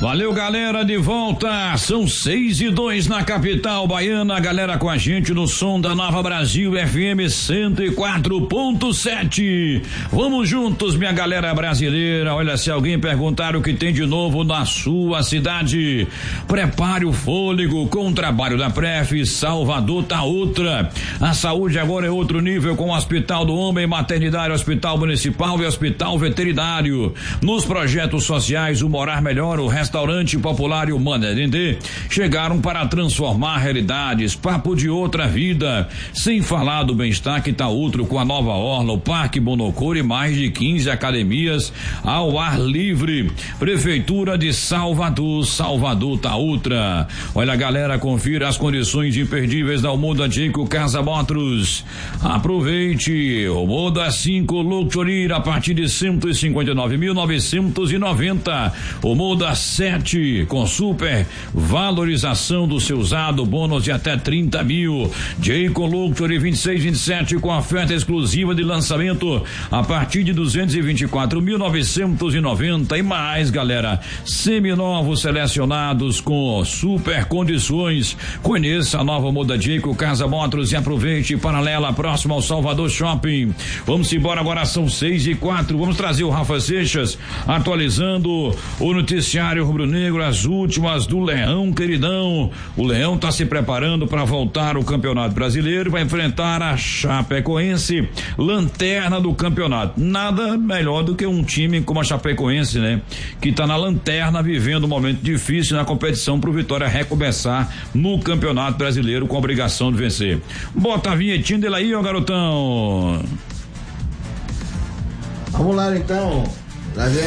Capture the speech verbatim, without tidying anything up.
Valeu, galera, de volta. São seis e dois na capital baiana. Galera com a gente no som da Nova Brasil F M cento e quatro ponto sete. Vamos juntos, minha galera brasileira. Olha, se alguém perguntar o que tem de novo na sua cidade, prepare o fôlego com o trabalho da Pref. Salvador tá outra. A saúde agora é outro nível com o Hospital do Homem, Maternidade, Hospital Municipal e Hospital Veterinário. Nos projetos sociais, o Morar Melhor, o Restaurante Popular e o Manedendê chegaram para transformar realidades. Papo de outra vida. Sem falar do bem-estar que tá outro com a nova orla, o Parque Bonocor e mais de quinze academias ao ar livre. Prefeitura de Salvador, Salvador tá outra. Olha, galera, confira as condições imperdíveis da Moda Dico Casa Motors. Aproveite o Moda cinco Luxury a partir de cento e cinquenta e nove mil novecentos e noventa. O Moda sete com super valorização do seu usado, bônus de até trinta mil. Jayco Luxury vinte e seis, vinte e sete com oferta exclusiva de lançamento a partir de duzentos e vinte e quatro mil novecentos e noventa. E mais, galera, seminovos selecionados com super condições. Conheça a nova Moda Dico Casa Motors e aproveite. Paralela próximo ao Salvador Shopping. Vamos embora, agora são seis e quatro. Vamos trazer o Rafa Seixas atualizando o noticiário rubro-negro, as últimas do Leão, queridão. O Leão está se preparando para voltar ao Campeonato Brasileiro, vai enfrentar a Chapecoense, lanterna do campeonato. Nada melhor do que um time como a Chapecoense, né? Que está na lanterna, vivendo um momento difícil na competição pro Vitória recomeçar no Campeonato Brasileiro com a obrigação de vencer. Bota a vinhetinha dele aí, ó, garotão. Vamos lá, então. Lá vem